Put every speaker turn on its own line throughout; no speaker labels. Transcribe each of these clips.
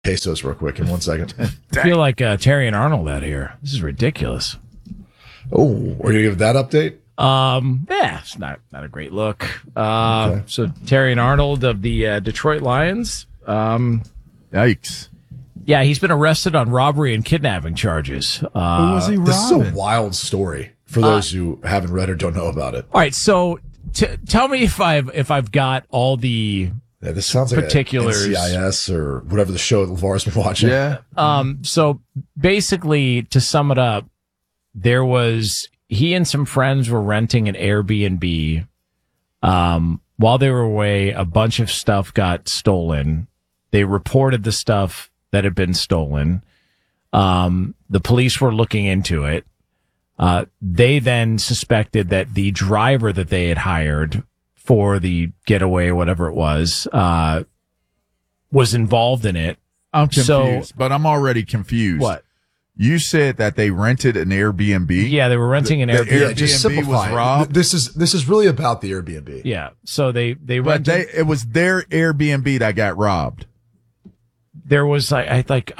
pesos real quick in 1 second.
I feel like Terry and Arnold out here. This is ridiculous.
Oh, we're gonna give that update.
Yeah, it's not a great look. Okay. So Terry and Arnold of the Detroit Lions.
Yikes.
Yeah, he's been arrested on robbery and kidnapping charges.
Who was he robbing?
This is a wild story for those who haven't read or don't know about it.
All right, so tell me if I've got all the
this sounds like
particulars,
NCIS or whatever the show that LeVar's been watching.
Yeah.
So basically, to sum it up, he and some friends were renting an Airbnb. While they were away, a bunch of stuff got stolen. They reported the stuff that had been stolen. The police were looking into it. They then suspected that the driver that they had hired for the getaway, whatever it was involved in it.
I'm confused, but I'm already confused.
What?
You said that they rented an Airbnb?
Yeah, they were renting an Airbnb.
Airbnb
just
was robbed?
This is really about the Airbnb.
Yeah, so they rented.
It was their Airbnb that got robbed.
There was I think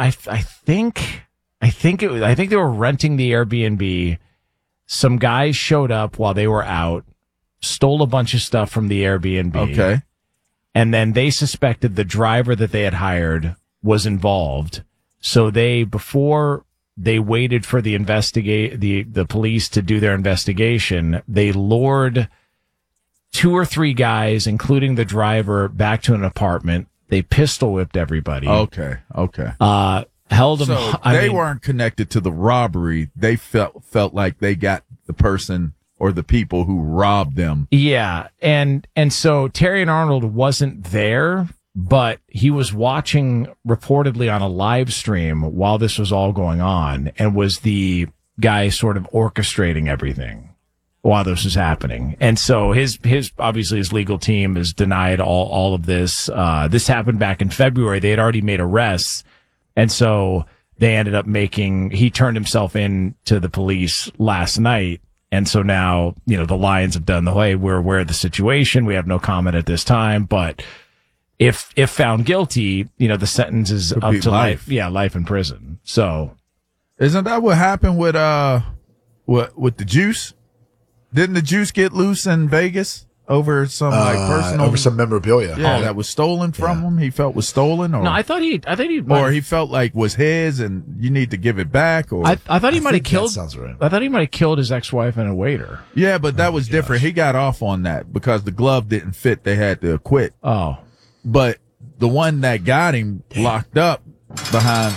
they were renting the Airbnb. Some guys showed up while they were out, stole a bunch of stuff from the Airbnb.
Okay.
And then they suspected the driver that they had hired was involved. So before they waited for the police to do their investigation, they lured 2 or 3 guys, including the driver, back to an apartment. They pistol whipped everybody.
Okay.
Held them.
So they weren't connected to the robbery. They felt like they got the person or the people who robbed them.
Yeah. And so Terry and Arnold wasn't there, but he was watching reportedly on a live stream while this was all going on and was the guy sort of orchestrating everything while this was happening. And so his obviously his legal team has denied all of this. This happened back in February. They had already made arrests. And so they ended up he turned himself in to the police last night. And so now, the Lions have done we're aware of the situation. We have no comment at this time, but if found guilty, the sentence is up to life. Yeah, life in prison. So
isn't that what happened with the Juice? Didn't the Juice get loose in Vegas over some personal
over some memorabilia?
Yeah, that was stolen from him. He felt was stolen, or
no? I thought he
felt like was his, and you need to give it back. Or
I thought he might have killed.
Sounds right.
I thought he might have killed his ex-wife and a waiter.
Yeah, but that was different. He got off on that because the glove didn't fit. They had to quit.
Oh,
but the one that got him locked up behind,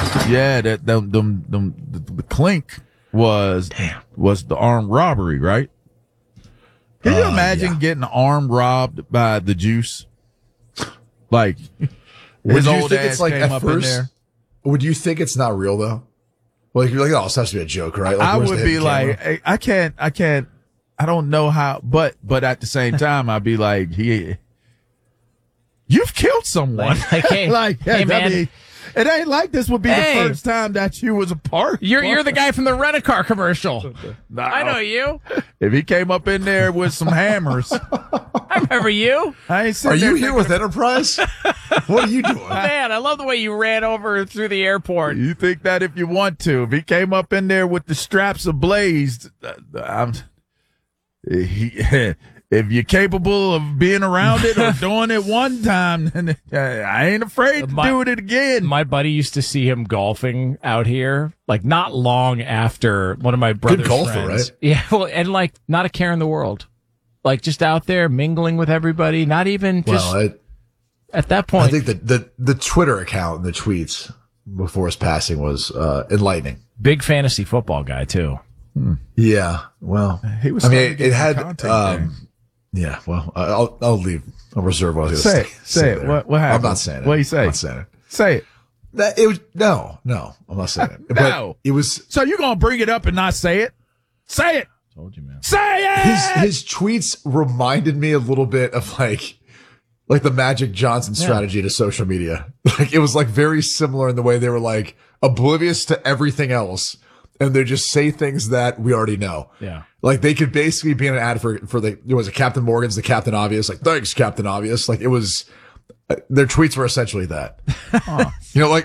the clink was the armed robbery, right? Can you imagine getting armed robbed by the Juice? Like his old ass came up in there.
Would you think it's not real though? Like you're like, oh, this has to be a joke, right? Like,
I would be like, hey, I can't. I don't know how, but at the same time, I'd be like, you've killed someone.
Hey man.
I mean, it ain't like this would be the first time that you was a part.
You're the guy from the Rent-A-Car commercial. No. I know you.
If he came up in there with some hammers,
I remember you.
Are you here with Enterprise? What are you doing?
Man, I love the way you ran over through the airport.
You think that if you want to. If he came up in there with the straps ablazed, if you're capable of being around it or doing it one time, then I ain't afraid to do it again.
My buddy used to see him golfing out here, like not long after one of my brother's
Good golfer,
friends.
Right?
Yeah, well, and like not a care in the world. Like just out there mingling with everybody, not even just at that point.
I think that the Twitter account and the tweets before his passing was enlightening.
Big fantasy football guy too.
Yeah, well,
he was.
I mean, it had. Yeah, well, I'll leave. I'll reserve what I was going to
say it. What happened?
I'm not saying it.
What do you say?
I'm not saying it.
Say it.
It was no. I'm not saying it.
No,
but it was.
So you're gonna bring it up and not say it? Say it.
Told you, man.
Say it.
His tweets reminded me a little bit of like the Magic Johnson strategy to social media. Like it was like very similar in the way they were like oblivious to everything else. And they just say things that we already know.
Yeah.
Like they could basically be in an ad for it was a Captain Morgan's the Captain Obvious. Like, thanks, Captain Obvious. Like it was Their tweets were essentially that. You know, like